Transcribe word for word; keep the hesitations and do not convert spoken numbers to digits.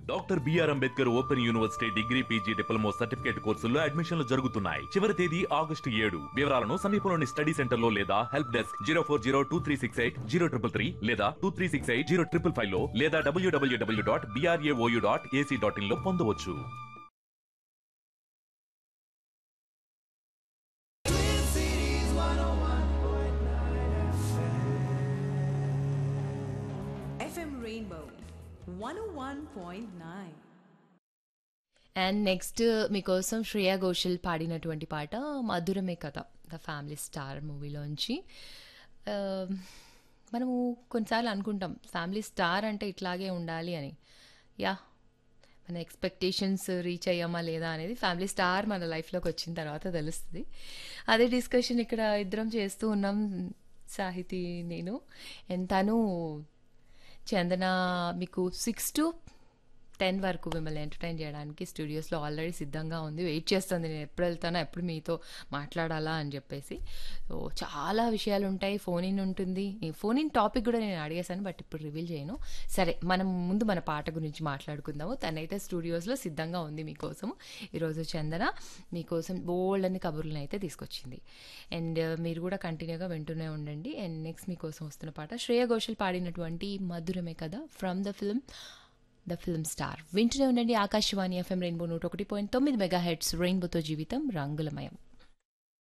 Doctor BR Ambedkar open university degree PG diploma certificate కోర్సుల్లో అడ్మిషన్లు జరుగుతున్నాయి. చివరి తేదీ ఆగస్టు ఏడు. వివరాలను సమీపంలోని స్టడీ సెంటర్ లో లేదా help desk zero four zero two three six eight zero triple three లేదా two three six eight zero triple five లో లేదా డబ్ల్యూడబ్ల్యూడబ్ల్యూ dot BRAOU dot AC dot in లో పొందవచ్చు. FM rainbow one oh one point nine. And next మీకోసం శ్రేయా ఘోషల్ పాడినటువంటి పాట మధురమే కథ, the family star మూవీలోంచి. మనము కొన్నిసార్లు అనుకుంటాం ఫ్యామిలీ స్టార్ అంటే ఇట్లాగే ఉండాలి అని. యా, మన ఎక్స్పెక్టేషన్స్ రీచ్ అయ్యామా లేదా అనేది ఫ్యామిలీ స్టార్ మన లైఫ్లోకి వచ్చిన తర్వాత తెలుస్తుంది. అదే డిస్కషన్ ఇక్కడ ఇద్దరం చేస్తూ ఉన్నాం, సాహితీ నేను. అండ్ తను చందన మీకు సిక్స్ టు టెన్ వరకు మిమ్మల్ని ఎంటర్టైన్ చేయడానికి స్టూడియోస్లో ఆల్రెడీ సిద్ధంగా ఉంది, వెయిట్ చేస్తుంది నేను ఎప్పుడు వెళ్తానో ఎప్పుడు మీతో మాట్లాడాలా అని చెప్పేసి. సో చాలా విషయాలు ఉంటాయి, ఫోన్ ఇన్ ఉంటుంది. ఫోన్ ఇన్ టాపిక్ కూడా నేను అడిగేశాను, బట్ ఇప్పుడు రివీల్ చేయను. సరే, మనం ముందు మన పాట గురించి మాట్లాడుకుందాము. తనైతే స్టూడియోస్లో సిద్ధంగా ఉంది మీకోసం. ఈరోజు చందన మీకోసం బోల్డ్ అని కబుర్లను అయితే తీసుకొచ్చింది. అండ్ మీరు కూడా కంటిన్యూగా వింటూనే ఉండండి. అండ్ నెక్స్ట్ మీకోసం వస్తున్న పాట శ్రేయా ఘోషల్ పాడినటువంటి మధురమే కదా from the film the film star. వింటూనే ఉండండి ఆకాశవాణి ఎఫ్ఎం రెయిన్బో నూట ఒకటి పాయింట్ తొమ్మిది మెగా హెడ్స్. రెయిన్బోతో జీవితం రంగులమయం.